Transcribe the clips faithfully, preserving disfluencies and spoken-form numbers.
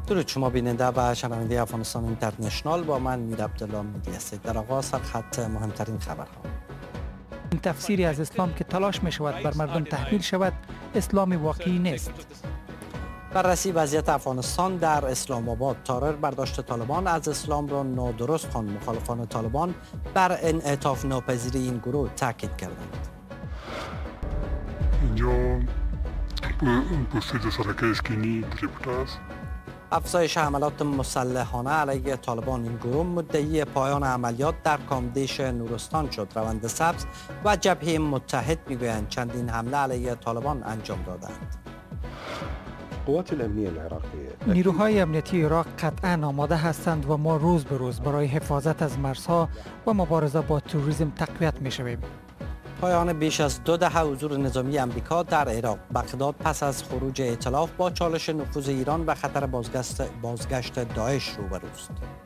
درود شما بیننده و شنونده افغانستان اینترنشنال، با من میر عبدالله میدی هستید. در آغاز سرخط مهمترین خبرها. این تفسیری از اسلام که تلاش می شود بر مردم تحمیل شود اسلام واقعی نیست. بررسی وضعیت افغانستان در اسلام آباد. تارر برداشت طالبان از اسلام را نادرست خواند. مخالفان طالبان بر انعطاف ناپذیری این گروه تاکید کردند. اینجا بسیج سرکه اسکینی دریپوت است. افزایش حملات مسلحانه علیه طالبان. این گروه مدعی پایان عملیات در کامدیش نورستان شد. روند سبز و جبهه متحد میگویند چندین حمله علیه طالبان انجام دادند. قوات الامنیه العراقیه، نیروهای امنیتی عراق قطعا آماده هستند و ما روز به روز برای حفاظت از مرزها و مبارزه با تروریسم تقویت می شویم. پایان بیش از دو دهه حضور نظامی امریکا در عراق. بغداد پس از خروج ائتلاف با چالش نفوذ ایران و خطر بازگشت بازگشت داعش روبروست.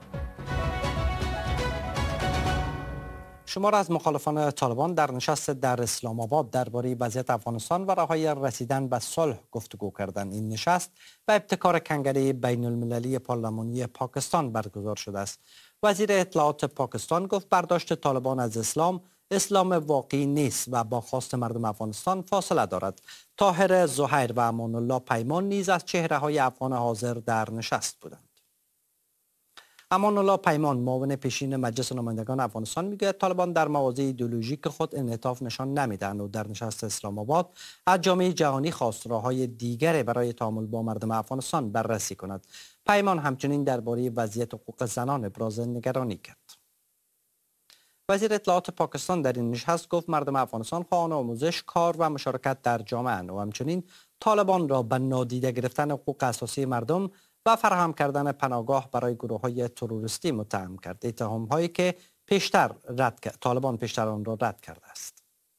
شمار از مخالفان طالبان در نشست در اسلام آباد درباره وضعیت افغانستان و راه‌های رسیدن به صلح گفتگو کردند. این نشست به ابتکار کنگره بین المللی پارلمانی پاکستان برگزار شده است. وزیر اطلاعات پاکستان گفت برداشت طالبان از اسلام اسلام واقعی نیست و با خواست مردم افغانستان فاصله دارد. طاهر زهیر و امان الله پیمان نیز از چهره های افغان حاضر در نشست بودند. امان الله پیمان، معاون پیشین مجلس نمایندگان افغانستان، میگوید طالبان در مواضع ایدئولوژیک خود انعطاف نشان نمیدهند و در نشست اسلام آباد از جامعه جهانی خواست راه‌های دیگری برای تعامل با مردم افغانستان بررسی کند. پیمان همچنین درباره وضعیت حقوق زنان ابراز نگرانی کرد. وزیر اطلاعات پاکستان در این نشست گفت مردم افغانستان خواهان آموزش، کار و مشارکت در جامعه اند و همچنین طالبان را به نادیده گرفتن حقوق اساسی مردم و فراهم کردن پناهگاه برای گروه‌های تروریستی متهم کرد. اتهام‌هایی که پیشتر رد کرد. طالبان پیشتر آن را رد کرده است.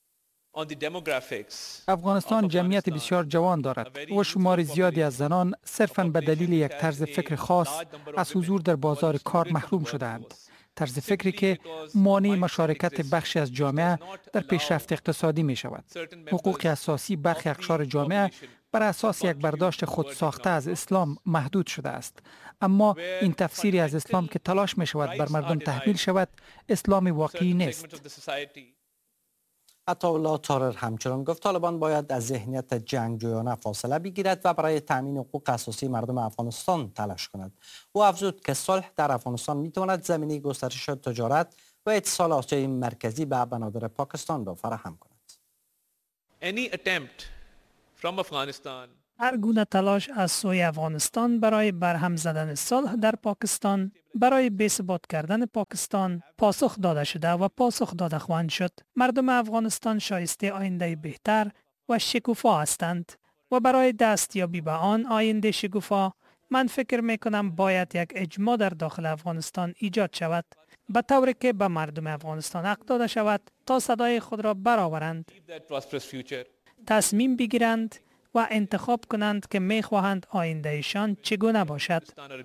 افغانستان جمعیت بسیار جوان دارد و شمار زیادی از زنان صرفاً به دلیل یک طرز فکر خاص از حضور در بازار کار محروم شده‌اند. طرز فکری که مانع مشارکت بخشی از جامعه در پیشرفت اقتصادی می شود. حقوق اساسی برخی اقشار جامعه بر اساس یک برداشت خود ساخته از اسلام محدود شده است. اما این تفسیری از اسلام که تلاش می شود بر مردم تحمیل شود اسلام واقعی نیست. عطاالله طارر همچنان گفت طالبان باید از ذهنیت جنگجویانه فاصله بگیرد و برای تامین حقوق اساسی مردم افغانستان تلاش کند. او افزود که صلح در افغانستان میتواند زمینه گسترش تجارت و اتصال آسیای مرکزی به بنادر پاکستان را فراهم کند. Any attempt from Afghanistan هر گونه تلاش از سوی افغانستان برای برهم زدن صلح در پاکستان، برای بی‌ثبات کردن پاکستان پاسخ داده شده و پاسخ داده خواهند شد. مردم افغانستان شایسته آینده بهتر و شکوفا هستند و برای دستیابی به آن آینده شکوفا من فکر می کنم باید یک اجماع در داخل افغانستان ایجاد شود به طوری که به مردم افغانستان حق داده شود تا صدای خود را برآورند، تصمیم بگیرند و انتخاب کنند که می خواهند آیندهشان چگونه باشد.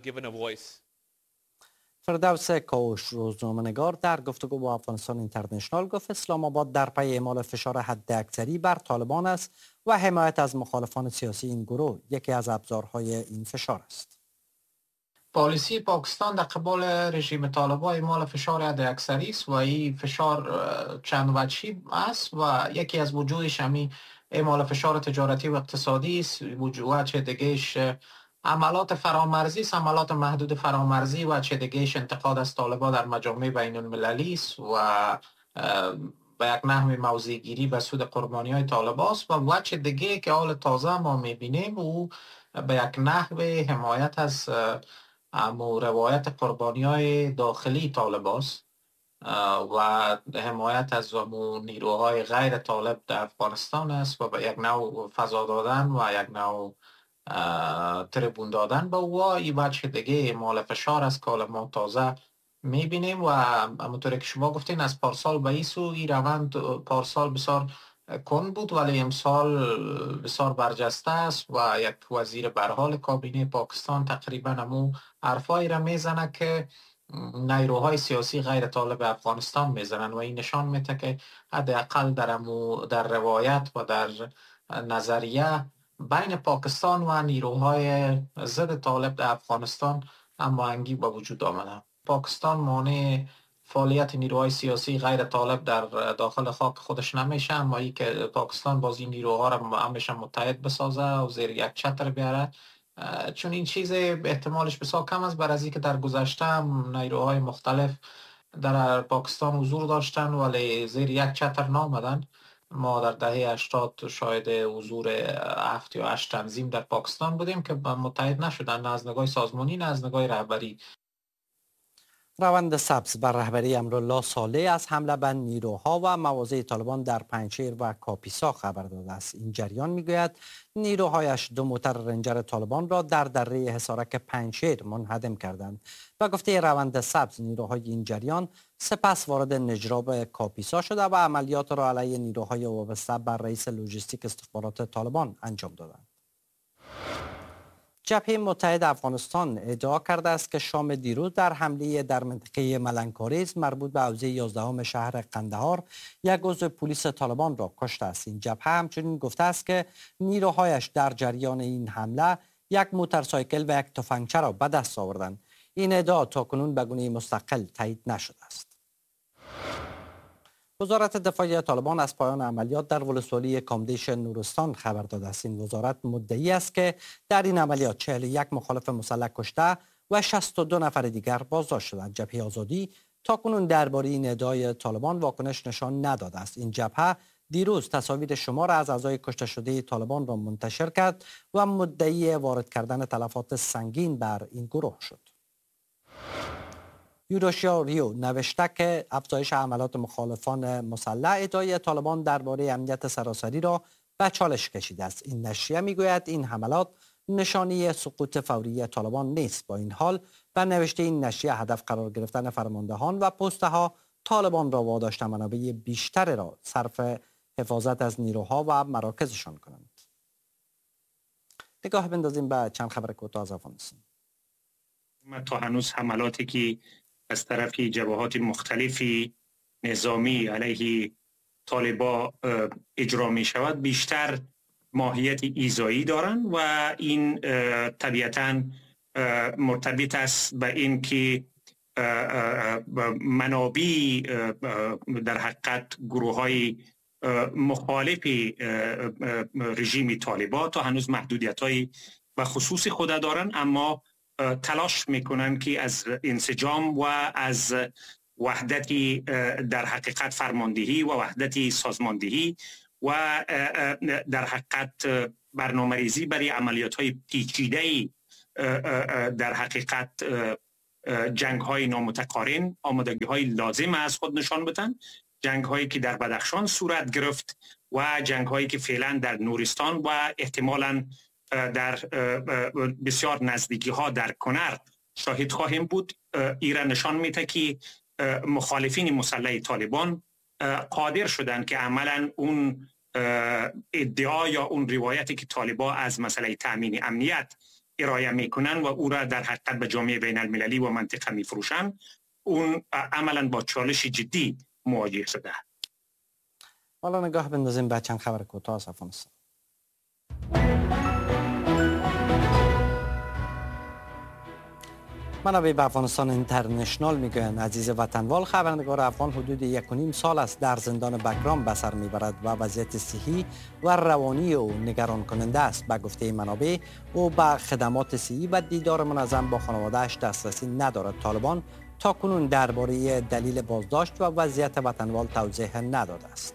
فردوس کاوش، روزنامه‌نگار، در گفتگو با افغانستان اینترنشنال گفت اسلام آباد در پی اعمال فشار حداکثری بر طالبان است و حمایت از مخالفان سیاسی این گروه یکی از ابزارهای این فشار است. پالیسی پاکستان در قبال رژیم طالبان اعمال فشار حداکثری است و این فشار چند وجهی است و یکی از وجودش همین اعمال فشار تجارتی و اقتصادی است. وجه دیگهش عملات فرامرزی است، عملات محدود فرامرزی و چه دیگهش انتقاد از طالبان در مجامع بین المللی است و به یک نحو موضع‌گیری به سود قربانی های طالبان است. و وجه دیگه که حال تازه ما میبینیم و به یک نحو حمایت از امو روایت قربانی های داخلی طالبان است و حمایت از نیروهای غیر طالب در افغانستان است و به یک نوع فضا دادن و یک نوع تربون دادن به او. این بچه دیگه اعمال فشار است که ما تازه میبینیم و همونطوری که شما گفتین از پارسال به این سو این روند پارسال بسیار کند بود ولی امسال بسیار برجسته است و یک وزیر برحال کابینه پاکستان تقریبا همون حرفایی را میزنه که نیروهای سیاسی غیر طالب افغانستان میزنن و این نشان میده که حداقل در در روایت و در نظریه بین پاکستان و نیروهای ضد طالب در افغانستان هماهنگی به وجود آمده. پاکستان مانع فعالیت نیروهای سیاسی غیر طالب در داخل خاک خودش نمیشه، اما ای که پاکستان باز این نیروها را همیشه متحد بسازه و زیر یک چتر بیاره، چون این چیز احتمالش بسیار کم است، بر از اینکه در گذشته هم نیروهای مختلف در پاکستان حضور داشتن ولی زیر یک چتر نامدن. ما در دهه هشتاد شاهد حضور هفت یا هشت تنظیم در پاکستان بودیم که متحد نشدن، نه از نگاه سازمانی نه از نگاه رهبری. روند سبز بر رهبری امرالله صالح از حمله به نیروها و مواضع طالبان در پنجشیر و کاپیسا خبر داده است. این جریان میگوید نیروهایش دو موتر رنجر طالبان را در دره حصارک پنجشیر منهدم کردند. و گفته روند سبز نیروهای این جریان سپس وارد نجراب کاپیسا شده و عملیات را علیه نیروهای وابسته بر رئیس لوجستیک استخبارات طالبان انجام دادند. جبهه متحد افغانستان ادعا کرده است که شام دیروز در حمله در منطقه ملنگکاریز مربوط به حوزه یازدهم شهر قندهار یک عضو پلیس طالبان را کشته است. این جبهه همچنین گفته است که نیروهایش در جریان این حمله یک موتورسایکل و یک تفنگچی را به دست آوردند. این ادعا تاکنون به گونه مستقل تایید نشده است. وزارت دفاع طالبان از پایان عملیات در ولسوالی کامدیش نورستان خبر داده است. این وزارت مدعی است که در این عملیات چهل و یک مخالف مسلح کشته و شصت و دو نفر دیگر بازداشت شدند. جبهه آزادی تاکنون درباره این ادعای طالبان واکنش نشان نداده است. این جبهه دیروز تصاویر شمار از اعضای کشته شده طالبان را منتشر کرد و مدعی وارد کردن تلفات سنگین بر این گروه شد. یوروشیا ریو نوشته که افزایش حملات مخالفان مسلح ادعای طالبان درباره امنیت سراسری را به چالش کشیده است. این نشریه میگوید این حملات نشانی سقوط فوری طالبان نیست. با این حال به نوشته این نشریه هدف قرار گرفتن فرماندهان و پست‌ها طالبان را واداشت منابع بیشتر را صرف حفاظت از نیروها و مراکزشان کنند. نگاه بندازیم به چند خبر کوتاه از افغانستان. تا هنوز حملاتی که از طرف جبهات مختلفی نظامی علیه طالبا اجرا می شود بیشتر ماهیت ایذایی دارند و این طبیعتاً مرتبط است به این که منابع در حقیقت گروه های مخالف رژیم طالبا تا هنوز محدودیت های و خصوص خود دارند، اما تلاش میکنن که از انسجام و از وحدت در حقیقت فرماندهی و وحدت سازماندهی و در حقیقت برنامه‌ریزی برای عملیات های پیچیده در حقیقت جنگ های نامتقارن آمادگی های لازم از خود نشان بدن. جنگ هایی که در بدخشان صورت گرفت و جنگ هایی که فعلا در نورستان و احتمالاً در بسیار نزدیکی ها در کنر شاهد خواهیم بود، ایران نشان میده که مخالفین مسلح طالبان قادر شدند که عملا اون ادعا یا اون روایتی که طالبان از مسئله تامین امنیت ارائه میکنن و او را در حقیقت به جامعه بین المللی و منطقه میفروشن، اون عملا با چالش جدی مواجه شده. حالا نگاه بندازیم به چند خبر کوتاه از افغانستان. منابع به افغانستان اینترنشنال میگویند عزیز وطنوال خبرنگار افغان حدود یک و نیم سال است در زندان بگرام به سر میبرد و وضعیت صحی و روانی او نگران کننده است. به گفته منابع او به خدمات صحی و دیدار منظم با خانواده‌اش دسترسی ندارد. طالبان تاکنون درباره دلیل بازداشت و وضعیت وطنوال توضیح نداده است.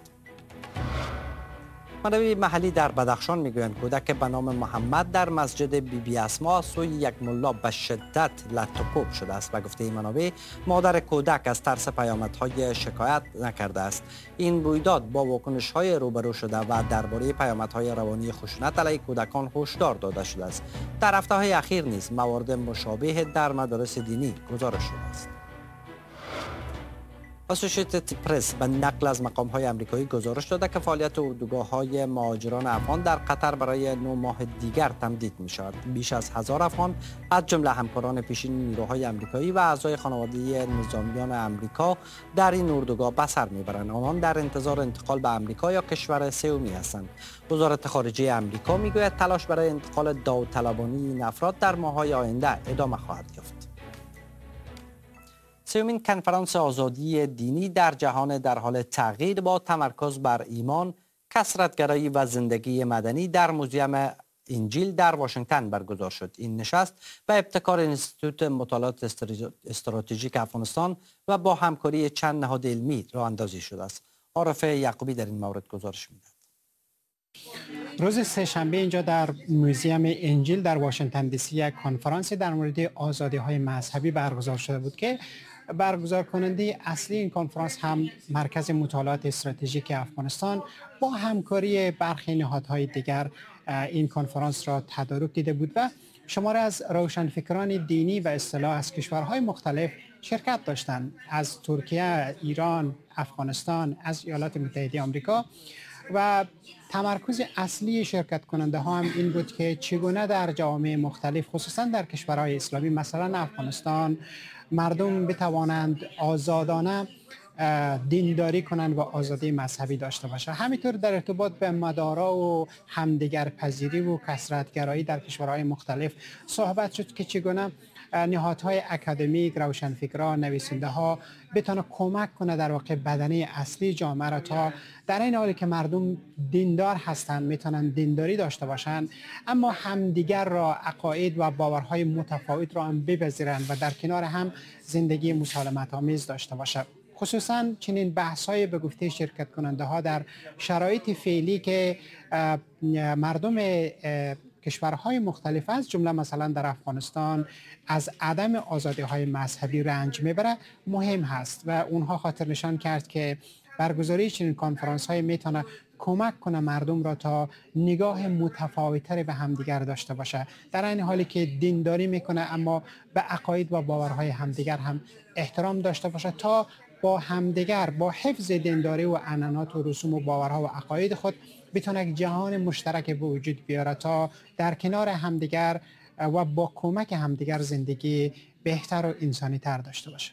منابع محلی در بدخشان میگویند کودک به نام محمد در مسجد بی بی اسما سوی یک ملا به شدت لط و کوب شده است. و گفته این منابع مادر کودک از ترس پیامدهای شکایت نکرده است. این رویداد با واکنش‌های روبرو شده و درباره پیامدهای روانی خشونت علیه کودکان هشدار داده شده است. در هفته‌های اخیر نیز موارد مشابه در مدارس دینی گزارش شده است. اسوشیتد پرس به نقل از مقام‌های آمریکایی گزارش داده که فعالیت اردوگاه‌های مهاجران افغان در قطر برای نه ماه دیگر تمدید می‌شود. بیش از هزار افغان از جمله همکاران پیشین نیروهای آمریکایی و اعضای خانواده نظامیان آمریکا در این اردوگاه به سر می‌برند. آنان در انتظار انتقال به آمریکا یا کشور سومی هستند. وزارت خارجه آمریکا می‌گوید تلاش برای انتقال داوطلبانه این افراد در ماه‌های آینده ادامه خواهد یافت. سومین کنفرانس آزادی دینی در جهان در حال تغییر با تمرکز بر ایمان، کثرت‌گرایی و زندگی مدنی در موزیم انجیل در واشنگتن برگزار شد. این نشست به ابتکار انستیتوت مطالعات استراتژیک افغانستان و با همکاری چند نهاد علمی راه اندازی شده است. عارف یعقوبی در این مورد گزارش می‌دهد. روز سه‌شنبه اینجا در موزیم انجیل در واشنگتن دی سی یک کنفرانس در مورد آزادی‌های مذهبی برگزار شده بود که برگزار کننده اصلی این کنفرانس هم مرکز مطالعات استراتژیک افغانستان با همکاری برخی نهادهای دیگر این کنفرانس را تدارک دیده بود و شماره از روشنفکران دینی و اصطلاح از کشورهای مختلف شرکت داشتند، از ترکیه، ایران، افغانستان، از ایالات متحده آمریکا. و تمرکز اصلی شرکت کننده ها هم این بود که چگونه در جوامع مختلف خصوصا در کشورهای اسلامی مثلا افغانستان مردم بتوانند آزادانه دینداری کنند و آزادی مذهبی داشته باشند. همینطور در ارتباط به مدارا و همدیگر پذیری و کثرت‌گرایی در کشورهای مختلف صحبت شد که چگونه نهادهای اکادمیک، روشنفکران، نویسنده ها بتونه کمک کنه در واقع بدنه اصلی جامعه را تا در این حالی که مردم دیندار هستند میتونن دینداری داشته باشند اما همدیگر را عقاید و باورهای متفاوت را هم بپذیرند و در کنار هم زندگی مسالمت آمیز داشته باشند. خصوصا چنین بحث های به گفته شرکت کننده ها در شرایط فعلی که مردم کشورهای مختلف از جمله مثلا در افغانستان از عدم آزادی های مذهبی رنج میبره مهم هست و اونها خاطر نشان کرد که برگزاری چنین کنفرانس های میتونه کمک کنه مردم را تا نگاه متفاوت‌تری به همدیگر داشته باشه، در این حالی که دینداری میکنه اما به عقاید و باورهای همدیگر هم احترام داشته باشه تا با همدیگر با حفظ دینداری و عنعنات و رسوم و باورها و عقاید خود بتونه یک جهان مشترک به وجود بیاره تا در کنار همدیگر و با کمک همدیگر زندگی بهتر و انسانی تر داشته باشه.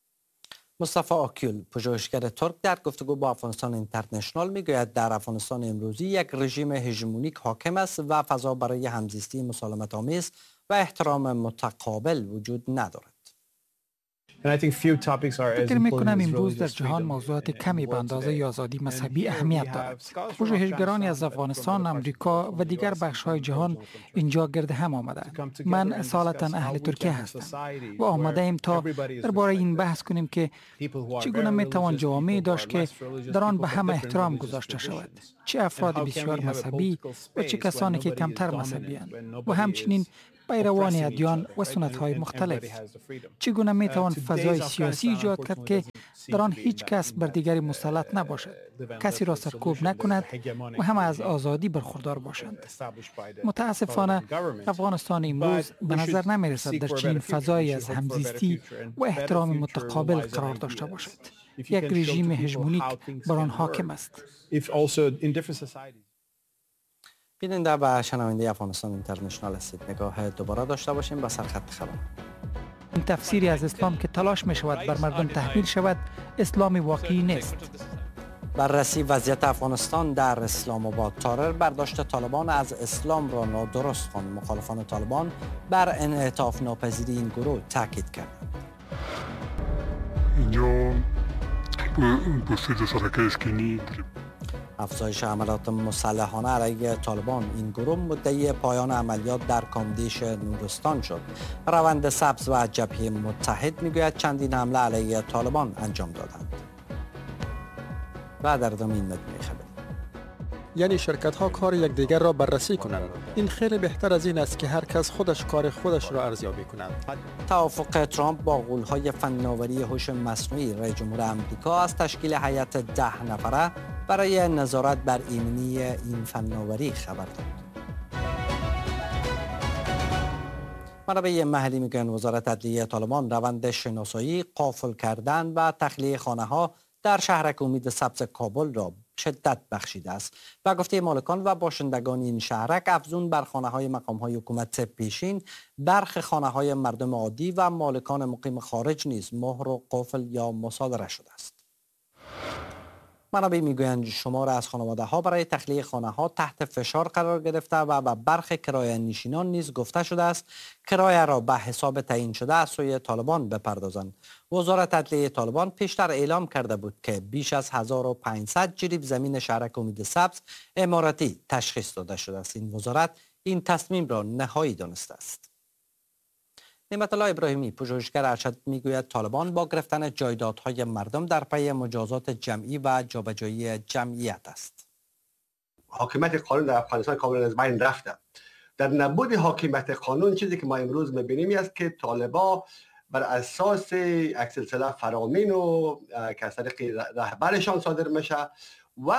مصطفی آکیل، پژوهشگر ترک، در گفتگو با افغانستان اینترنشنال میگوید در افغانستان امروزی یک رژیم هژمونیک حاکم است و فضا برای همزیستی مسالمت آمیز و احترام متقابل وجود ندارد. فکر میکنم امروز در جهان موضوعات کمی به اندازه آزادی مذهبی اهمیت دارد. پژوهشگرانی از افغانستان، امریکا و دیگر بخش‌های جهان اینجا گرد هم آمدند. من اصالتا اهل ترکیه هستم و آمده ایم تا درباره این بحث کنیم که چگونه میتوان جوامعی داشت که در آن به همه احترام گذاشته شود، چه افراد بسیار مذهبی و چه کسانی که کمتر مذهبی اند و همچنین پیروان ادیان و سنت‌های مختلف. چگونه میتوان فضای سیاسی ایجاد کرد که در آن هیچ کس بر دیگری مسلط نباشد، کسی را سرکوب نکند و همه از آزادی برخوردار باشند. متاسفانه افغانستان امروز به نظر نمیرسد در چنین فضایی از همزیستی و احترام متقابل قرار داشته باشد. یک رژیم هژمونیک بر آن حاکم است. بیننده و شنونده افغانستان اینترنشنال هستید. نگاه دوباره داشته باشیم به سرخط خبر. این تفسیری از اسلام که تلاش می شود بر مردم تحمیل شود اسلام واقعی نیست. بررسی وضعیت افغانستان در اسلام آباد. تارر برداشت طالبان از اسلام را نادرست خواند. مخالفان طالبان بر انعطاف ناپذیری این گروه تاکید کردند. اینجا بسیج سرکه اسکینی افزایش عملیات مسلحانه علیه طالبان. این گروه مدعی پایان عملیات در کامدیش نورستان شد. روند سبز و جبهه متحد میگوید چندین حمله علیه طالبان انجام دادند. و در ادامه این متن خبری. یعنی شرکت ها کار یکدیگر را بررسی کنند. این خیلی بهتر از این است که هر کس خودش کار خودش را ارزیابی کند. توافق ترامپ با غول‌های فناوری هوش مصنوعی. رئیس جمهور آمریکا از تشکیل هیئت ده نفره برای نظارت بر ایمنی این فناوری خبر داد. منابع محلی میگن وزارت عدلیه طالبان روند شناسایی، قافل کردن و تخلیه خانه‌ها در شهرک امید سبز کابل را شدت بخشیده است. و گفته مالکان و باشندگان این شهرک افزون بر خانه‌های مقام‌های حکومت پیشین، برخ خانه‌های مردم عادی و مالکان مقیم خارج نیز مهر و قفل یا مصادره شده است. منابع میگویند شمار از خانواده ها برای تخلیه خانه ها تحت فشار قرار گرفته و به برخی کرایه نشینان نیز گفته شده است کرایه را به حساب تعیین شده از سوی طالبان بپردازند. وزارت عدلیه طالبان پیشتر اعلام کرده بود که بیش از هزار و پانصد جریب زمین شهرک امید سبز اماراتی تشخیص داده شده است. این وزارت این تصمیم را نهایی دانسته است. نعمت الله ابراهیمی پژوهشگر ارشد میگوید طالبان با گرفتن جایدادهای مردم در پی مجازات جمعی و جابجایی جمعیت است. حاکمیت قانون در افغانستان کاملا از بین رفته. در نبود حاکمیت قانون چیزی که ما امروز میبینیم است که طالبان بر اساس یک سلسله فرامین و که از طریق رهبرشان صادر میشه و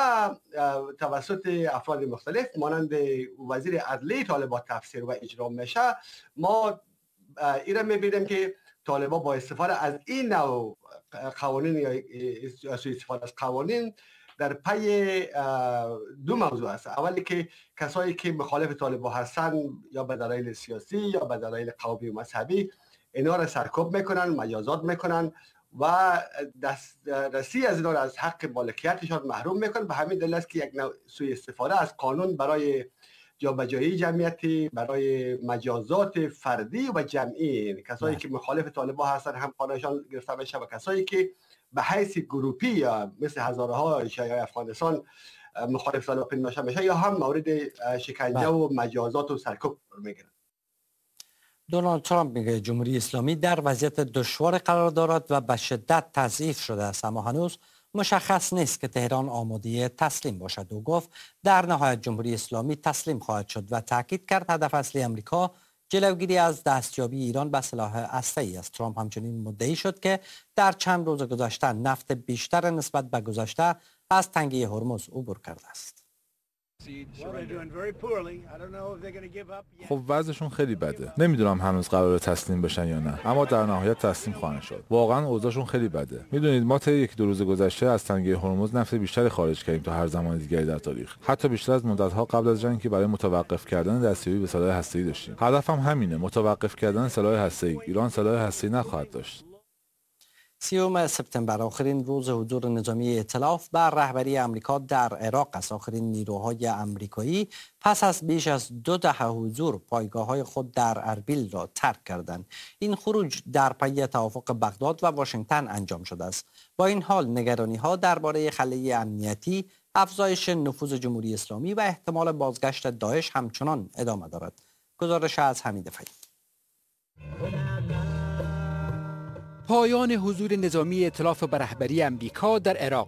توسط افراد مختلف مانند وزیر عدلیه طالبان تفسیر و اجرا میشه، ما ایران میبینیم که طالبان با استفاده از این نوع قوانین یا استفاده از قوانین در پی دو موضوع است. اولی که کسایی که مخالف طالبان هستند یا به دلایل سیاسی یا به دلایل قومی و مذهبی اینا را سرکوب میکنن، مجازات میکنن و دسترسی از اینا را از حق مالکیتشان محروم میکنن. به همین دلیل است که یک نوع سوء استفاده از قانون برای جابجایی جمعیتی، برای مجازات فردی و جمعی، کسایی که مخالف طالبان هستن هم خانه‌شان گرفته میشه و کسایی که به حیث گروپی یا مثل هزارها شیعه افغانستان مخالف طالبان پنداشته میشه یا هم مورد شکنجه و مجازات و سرکوب میگیرن. دونالد ترامپ میگه جمهوری اسلامی در وضعیت دشوار قرار دارد و به شدت تضعیف شده است، اما هنوز مشخص نیست که تهران آماده تسلیم باشد. او گفت در نهایت جمهوری اسلامی تسلیم خواهد شد و تاکید کرد هدف اصلی امریکا جلوگیری از دستیابی ایران به سلاح هسته‌ای است. ترامپ همچنین مدعی شد که در چند روز گذشته نفت بیشتر نسبت به گذشته از تنگه هرمز عبور کرده است. خب وضعشون خیلی بده. نمیدونم هنوز قراره تسلیم بشن یا نه، اما در نهایت تسلیم خواهند شد. واقعا اوضاعشون خیلی بده. میدونید ما طی یک دو روز گذشته از تنگه هرمز نفت بیشتری خارج کردیم تا هر زمان دیگری در تاریخ، حتی بیشتر از مدت‌ها قبل از جنگ که برای متوقف کردن دستیابی به سلاح هسته‌ای داشتیم. هدفم هم همینه، متوقف کردن سلاح هسته‌ای. ایران سلاح هسته‌ای نخواهد داشت. سیوم سپتامبر آخرین روز حضور نظامی ائتلاف بر رهبری امریکا در عراق است. آخرین نیروهای امریکایی پس از بیش از دو دهه حضور پایگاه‌های خود در اربیل را ترک کردند. این خروج در پی توافق بغداد و واشنگتن انجام شده است. با این حال نگرانی‌ها درباره خلأ امنیتی، افزایش نفوذ جمهوری اسلامی و احتمال بازگشت داعش همچنان ادامه دارد. گزارش از حمید فهیم. پایان حضور نظامی ائتلاف به رهبری امریکا در عراق.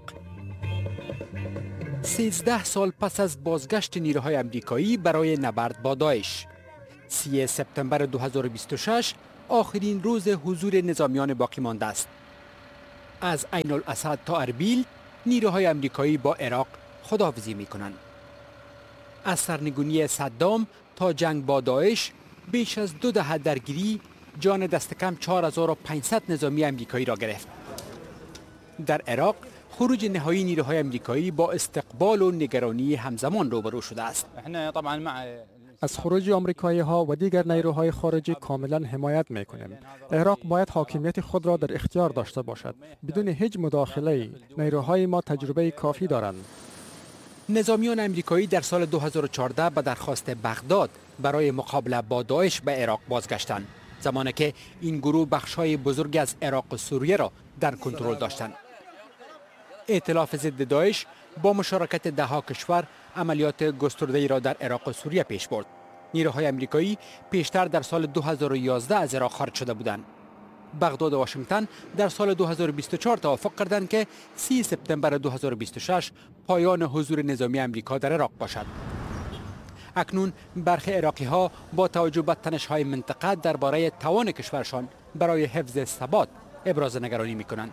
سیزده سال پس از بازگشت نیروهای امریکایی برای نبرد با داعش. سوم سپتامبر دو هزار و بیست و شش آخرین روز حضور نظامیان باقی مانده است. از عین الاسد تا اربیل نیروهای امریکایی با عراق خداحافظی می کنند. از سرنگونی صدام تا جنگ با داعش بیش از دو دهه درگیری جان دست کم چهار هزار و پانصد نظامی امریکایی را گرفت. در عراق خروج نهایی نیروهای امریکایی با استقبال و نگرانی همزمان روبرو شده است. از خروج آمریکایی ها و دیگر نیروهای خارجی کاملا حمایت میکنیم. عراق باید حاکمیت خود را در اختیار داشته باشد. بدون هیچ مداخله نیروهای ما تجربه کافی دارند. نظامیان امریکایی در سال دو هزار و چهارده به درخواست بغداد برای مقابله با داعش به عراق بازگشتند، زمانی که این گروه بخش‌های بزرگی از عراق و سوریه را در کنترل داشتند. ائتلاف ضد داعش با مشارکت ده‌ها کشور عملیات گسترده‌ای را در عراق و سوریه پیش برد. نیروهای امریکایی پیشتر در سال دو هزار و یازده از عراق خارج شده بودند. بغداد و واشنگتن در سال دو هزار و بیست و چهار توافق کردند که سوم سپتامبر دو هزار و بیست و شش پایان حضور نظامی امریکا در عراق باشد. اکنون برخی عراقی ها با توجه به تنش‌های منطقه درباره توان کشورشان برای حفظ ثبات ابراز نگرانی میکنند.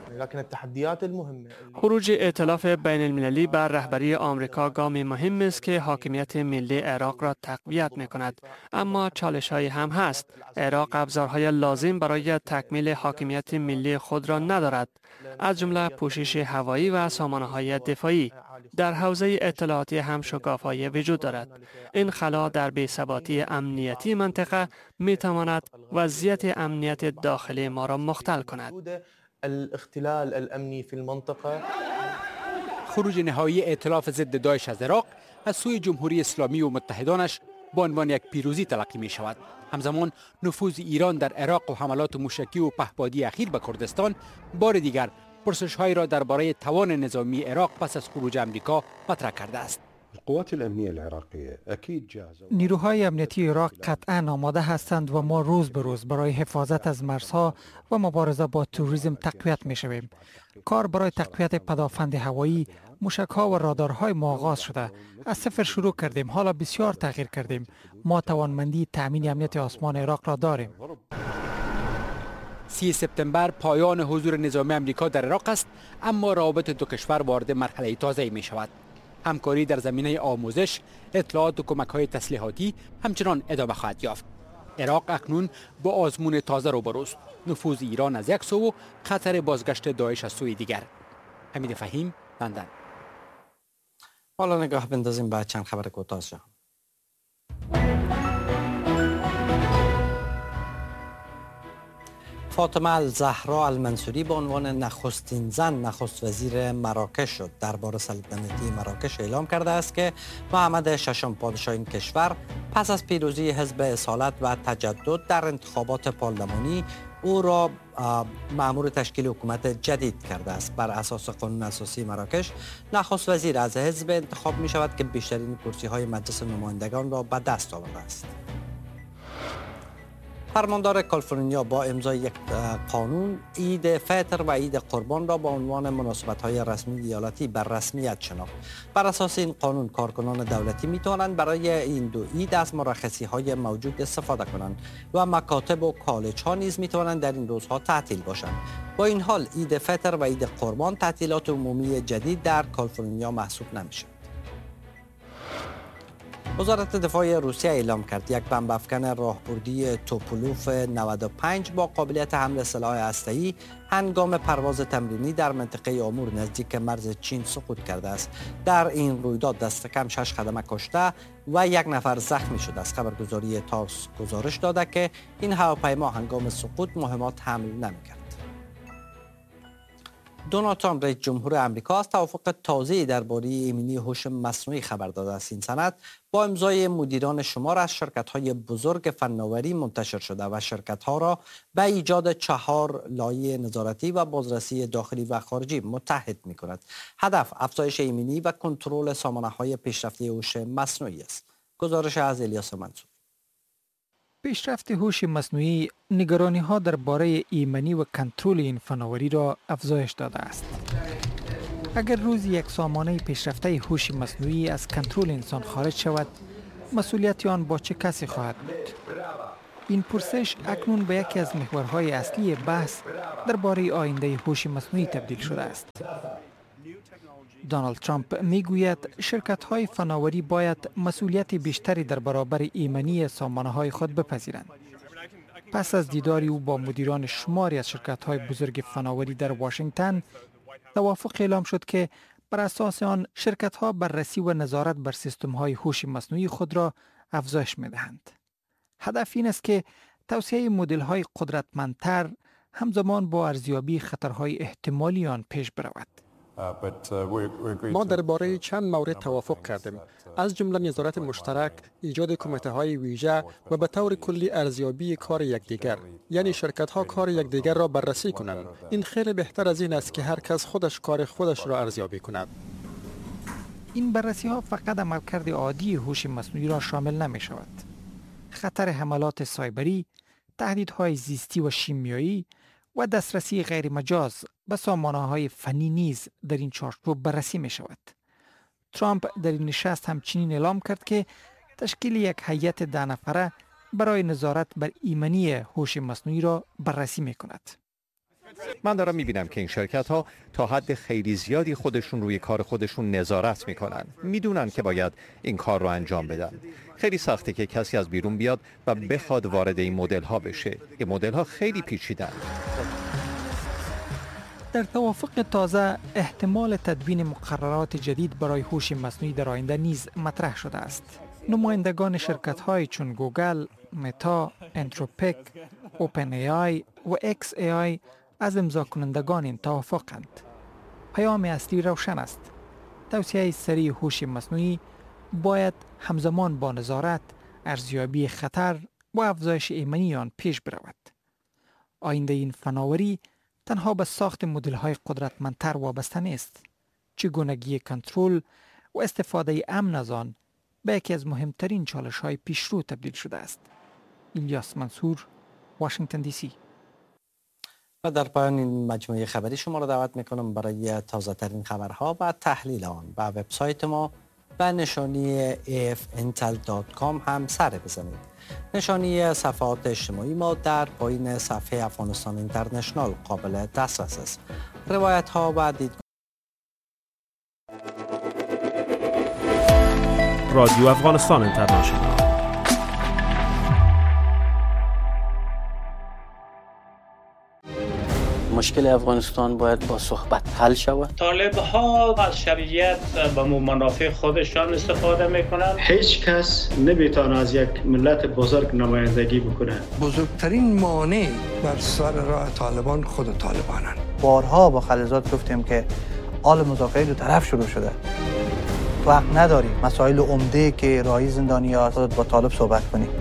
خروج ائتلاف بین المللی بر رهبری آمریکا گام مهم است که حاکمیت ملی عراق را تقویت میکند، اما چالش های هم هست. عراق ابزارهای لازم برای تکمیل حاکمیت ملی خود را ندارد، از جمله پوشش هوایی و سامانه‌های دفاعی. در حوزه اطلاعاتی هم شکاف‌های وجود دارد. این خلا در بی‌ثباتی امنیتی منطقه می‌تواند وضعیت امنیت داخلی ما را مختل کند. الاختلال الامنی فی المنطقه خروج نهایی ائتلاف ضد داعش از عراق از سوی جمهوری اسلامی و متحدانش به عنوان یک پیروزی تلقی می شود. همزمان نفوذ ایران در عراق و حملات موشکی و پهپادی اخیر به کردستان بار دیگر پرسش‌هایی را درباره توان نظامی عراق پس از خروج آمریکا مطرح کرده است. القوات الامنیه العراقیه اكيد جاهزه. نیروهای امنیتی عراق قطعا آماده هستند و ما روز به روز برای حفاظت از مرزها و مبارزه با تروریسم تقویت می شویم. کار برای تقویت پدافند هوایی، موشک‌ها و رادارهای ما آغاز شده. از صفر شروع کردیم، حالا بسیار تغییر کردیم. ما توانمندی تأمین امنیت آسمان عراق را داریم. سی سپتامبر پایان حضور نظامی آمریکا در عراق است، اما روابط دو کشور وارد مرحله تازه‌ای می شود. همکاری در زمینه آموزش، اطلاعات و کمک‌های تسلیحاتی همچنان ادامه خواهد یافت. عراق اکنون با آزمون تازه روبروست، نفوذ ایران از یک سو و خطر بازگشت داعش از سوی دیگر. حمید فهیم، لندن. حالا نگاه بندازیم به چند خبر کوتاه جهان. فاطمه الزهرا المنصوری به عنوان نخستین زن نخست وزیر مراکش شد. دربار سلطنتی مراکش اعلام کرده است که محمد ششم پادشاه این کشور پس از پیروزی حزب اصالت و تجدد در انتخابات پارلمانی او را مأمور تشکیل حکومت جدید کرده است. بر اساس قانون اساسی مراکش نخست وزیر از حزب انتخاب می شود که بیشترین کرسی های مجلس نمایندگان را به دست آورده است. فرماندار کالیفرنیا با امضای یک قانون عید فطر و عید قربان را به عنوان مناسبت‌های رسمی ایالتی بر رسمیت شناخت. بر اساس این قانون کارکنان دولتی می‌توانند برای این دو عید از مرخصی‌های موجود استفاده کنند و مکاتب و کالج‌ها نیز می‌توانند در این روزها تعطیل باشند. با این حال عید فطر و عید قربان تعطیلات عمومی جدید در کالیفرنیا محسوب نمی‌شود. وزارت دفاع روسیه اعلام کرد یک بمب افکن راهبردی توپولوف نود و پنج با قابلیت حمل سلاح هسته‌ای هنگام پرواز تمرینی در منطقه آمور نزدیک مرز چین سقوط کرده است. در این رویداد دست کم شش خدمه کشته و یک نفر زخمی شده است. خبرگزاری تاس گزارش داده که این هواپیما هنگام سقوط مهمات حمل نمی‌کرد. دونالد ترامپ رئیس جمهور آمریکا از توافق تازه‌ای درباره ایمنی هوش مصنوعی خبر داده است. این سند با امضای مدیران شمار از شرکت‌های بزرگ فناوری منتشر شده و شرکت‌ها را به ایجاد چهار لایه نظارتی و بازرسی داخلی و خارجی متحد می‌کند. هدف افزایش ایمنی و کنترل سامانه‌های پیشرفته هوش مصنوعی است. گزارش از الیاس منصور. پیشرفت هوش مصنوعی نگرانی‌ها درباره ایمنی و کنترل این فناوری را افزایش داده است. اگر روزی یک سامانه پیشرفته هوش مصنوعی از کنترل انسان خارج شود، مسئولیت آن با چه کسی خواهد بود؟ این پرسش اکنون به یکی از محورهای اصلی بحث درباره آینده هوش مصنوعی تبدیل شده است. دونالد ترامپ میگوید شرکت‌های فناوری باید مسئولیت بیشتری در برابر ایمنی سامانه‌های خود بپذیرند. پس از دیداری او با مدیران شماری از شرکت‌های بزرگ فناوری در واشنگتن، توافق اعلام شد که بر اساس آن شرکت‌ها بررسی و نظارت بر سیستم‌های هوش مصنوعی خود را افزایش می‌دهند. هدف این است که توسعه مدل‌های قدرتمندتر همزمان با ارزیابی خطرهای احتمالی آن پیش برود. ما درباره چند مورد توافق کردیم، از جمله نظارت مشترک، ایجاد کمیته‌های ویژه و به طور کلی ارزیابی کار یکدیگر، یعنی شرکت‌ها کار یکدیگر را بررسی کنند. این خیلی بهتر از این است که هر کس خودش کار خودش را ارزیابی کند. این بررسی‌ها فقط عملکرد عادی هوش مصنوعی را شامل نمی‌شود. خطر حملات سایبری، تهدیدهای زیستی و شیمیایی و دسترسی غیر مجاز به سامانه‌های فنی نیز در این چارچوب بررسی می شود. ترامپ در این نشست همچنین اعلام کرد که تشکیل یک هیئت ده نفره برای نظارت بر ایمنی هوش مصنوعی را بررسی می کند. من دارم میبینم که این شرکت ها تا حد خیلی زیادی خودشون روی کار خودشون نظارت میکنن. میدونن که باید این کار رو انجام بدن. خیلی سخته که کسی از بیرون بیاد و بخواد وارد این مدل ها بشه. این مدل ها خیلی پیچیدن. در توافق تازه احتمال تدوین مقررات جدید برای هوش مصنوعی در آینده نیز مطرح شده است. نمایندگان شرکت‌های چون گوگل، متا، انتروپیک، اوپن ای آی و اکس ای آی از امضا کنندگان این توافقند. پیام اصلی روشن است. توسعه سریع هوش مصنوعی باید همزمان با نظارت، ارزیابی خطر و افزایش ایمنی آن پیش برود. آینده این فناوری تنها به ساخت مدل‌های قدرتمندتر وابسته نیست. چگونگی کنترل و استفاده امن از آن به یکی از مهمترین چالش‌های پیشرو تبدیل شده است. الیاس منصور، واشنگتن دی سی. و در پایان این مجموعه خبری شما را دعوت میکنم برای تازه ترین خبرها و تحلیل آن به وبسایت ما به نشانی ای اف انتل دات کام هم سر بزنید. نشانی صفحات اجتماعی ما در پایین صفحه افغانستان اینترنشنال قابل دسترس است. روایت ها و دید رادیو افغانستان اینترنشنال. مشکل افغانستان باید با صحبت حل شود. طالب ها از شریعت به منافع خودشان استفاده میکنند. هیچ کس نمیتونه از یک ملت بزرگ نمایندگی بکنه. بزرگترین مانع بر سر راه طالبان خود طالبانن. بارها با خلیزات گفتیم که آل مذاکره دو طرف شروع شده. تو حق نداری مسائل عمده که راهی زندانی‌ها با طالب صحبت کنی.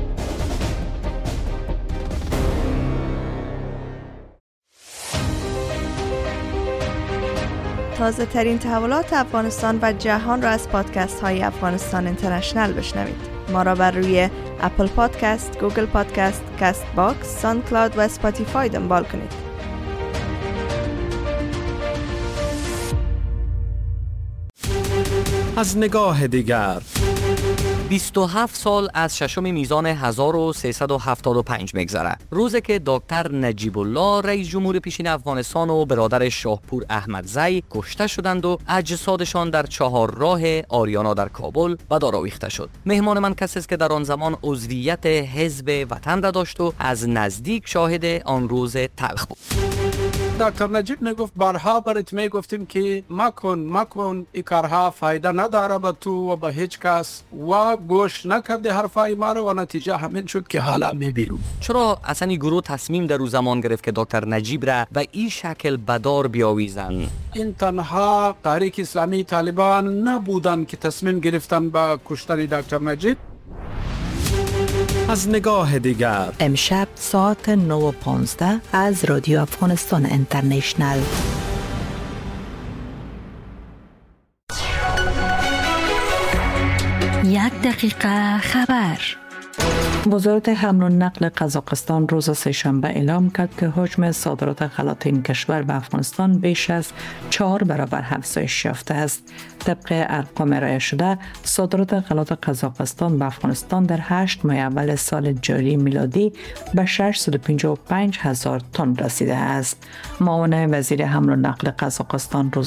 تازه ترین تحولات افغانستان و جهان را از پادکست های افغانستان اینترنشنل بشنوید. ما را بر روی اپل پادکست، گوگل پادکست، کست باکس، ساوند کلاود و اسپاتیفای دنبال کنید. از نگاه دیگر، بیست و هفت سال از ششم میزان هزار و سیصد و هفتاد و پنج میگذره، روزی که دکتر نجیب الله رئیس جمهور پیشین افغانستان و برادر شاهپور احمدزی کشته شدند و اجسادشان در چهار راه آریانا در کابل به دار آویخته شد. مهمان من کسی است که در آن زمان عضویت حزب وطن را داشت و از نزدیک شاهد آن روز تلخ بود. دکتر نجیب میگفت بارها برات میگفتیم که مکن مکن این کارها فایده نداره به تو و به هیچ کس و گوش نکرده حرفای ما رو و نتیجه همین شد که حالا میبینیم. چرا اصلا این گروه تصمیم در روز زمان گرفت که دکتر نجیب را به این شکل بدار بیاویزن؟ این تنها تحریک اسلامی طالبان نبودن که تصمیم گرفتن به کشتن دکتر نجیب. از نگاه دیگر، امشب ساعت نه و پانزده از رادیو افغانستان اینترنشنل. یک دقیقه خبر. وزارت حمل و نقل قزاقستان روز سه‌شنبه اعلام کرد که حجم صادرات غلات این کشور به افغانستان بیش از چهار برابر افزایش یافته است. طبق ارقام ارائه شده، صادرات غلات قزاقستان به افغانستان در هشت ماه اول سال جاری میلادی به ششصد و پنجاه و پنج هزار تن رسیده است. معاون وزیر حمل و نقل قزاقستان روز